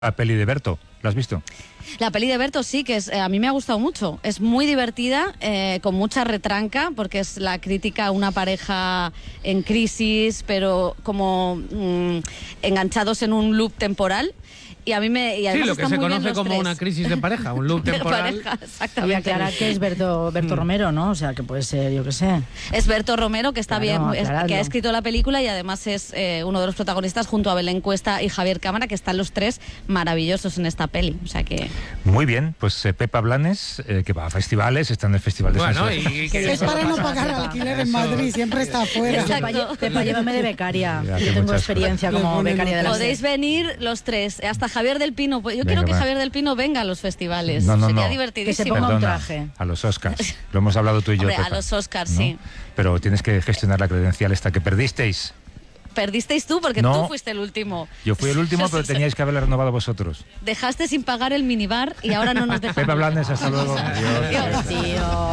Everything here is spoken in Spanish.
La peli de Berto, ¿la has visto? La peli de Berto sí, que a mí me ha gustado mucho. Es muy divertida, con mucha retranca, porque es la crítica a una pareja en crisis, pero como enganchados en un loop temporal. Y a mí y sí, lo que se conoce como una crisis de pareja, un loop temporal. De pareja, exactamente. Voy a aclarar que es Berto Romero, ¿no? O sea, que puede ser, yo qué sé. Es Berto Romero, que está Claro, bien, que ha escrito la película y además es uno de los protagonistas junto a Belén Cuesta y Javier Cámara, que están los tres maravillosos en esta peli. O sea que... Muy bien, pues Pepa Blanes, que va a festivales, está en el Festival de San Sebastián. Es para no pagar alquiler en Madrid, siempre está afuera. Pepa, llévame de becaria. Yo tengo experiencia como becaria de la Podéis venir los tres, hasta Javier del Pino. Yo quiero que Javier del Pino venga a los festivales. No. Sería divertidísimo. Que se ponga un traje. A los Oscars. Lo hemos hablado tú y yo, Hombre, Pepa, a los Oscars, ¿no? sí. Pero tienes que gestionar la credencial esta que perdisteis. Perdisteis tú porque No, tú fuiste el último. Yo fui el último, pero teníais que haberla renovado vosotros. Dejaste sin pagar el minibar y ahora no nos dejan. Pepa Blanes, hasta luego. Adiós. Tío.